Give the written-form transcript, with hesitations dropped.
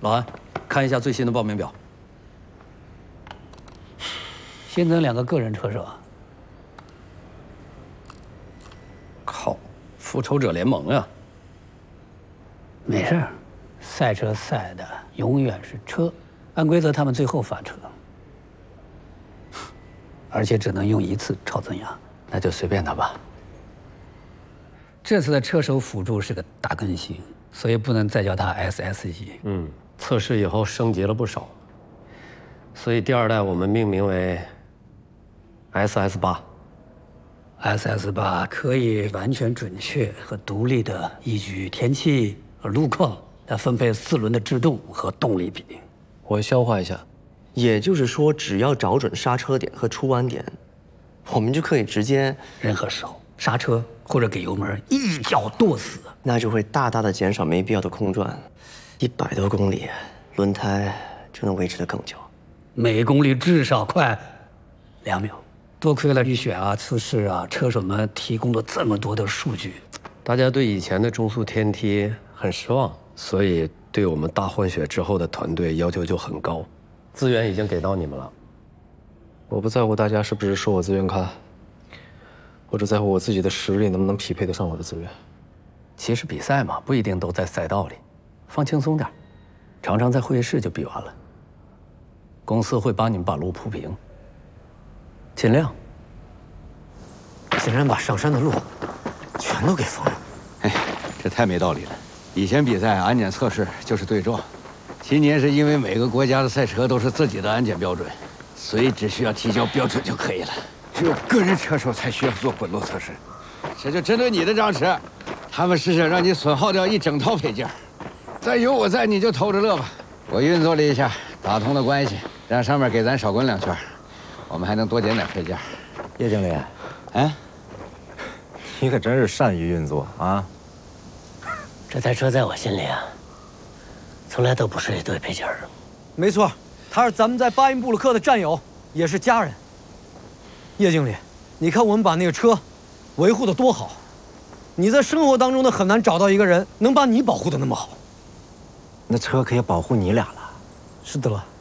老安，看一下最新的报名表。 新增2个个人车手。 靠，复仇者联盟啊！ 没事儿，赛车赛的永远是车，按规则他们最后发车，而且只能用1次超增压。 那就随便他吧。 这次的车手辅助是个大更新，所以不能再叫它 SS1。 测试以后升级了不少，所以第2代我们命名为 SS8。 SS8可以完全准确和独立地依据天气和路况来分配4轮的制动和动力比。 我消化一下，也就是说，只要找准刹车点和出弯点，我们就可以直接任何时候刹车或者给油门一脚跺死， 那就会大大的减少没必要的空转，100多公里，轮胎就能维持得更久， 每公里至少快2秒。多亏了预选啊、测试啊，车手们提供了这么多的数据。 大家对以前的中速天梯很失望，所以对我们大换血之后的团队要求就很高。资源已经给到你们了。 我不在乎大家是不是说我资源咖，我只在乎我自己的实力能不能匹配得上我的资源。 其实比赛嘛，不一定都在赛道里，放轻松点，常常在会议室就比完了。公司会帮你们把路铺平，尽量。 竟然把上山的路全都给封了！ 哎，这太没道理了。以前比赛安检测试就是对撞，今年是因为每个国家的赛车都是自己的安检标准，所以只需要提交标准就可以了。只有个人车手才需要做滚路测试。这就针对你的张弛，他们是想让你损耗掉一整套配件。再有我在，你就偷着乐吧。我运作了一下，打通了关系，让上面给咱少滚2圈，我们还能多捡点配件。 叶经理， 哎， 你可真是善于运作啊！ 这台车在我心里啊，从来都不是一堆配件儿。 没错，他是咱们在巴音布鲁克的战友，也是家人。叶经理，你看我们把那个车维护的多好，你在生活当中呢很难找到一个人能把你保护的那么好。 那车可以保护你俩了。 是的了。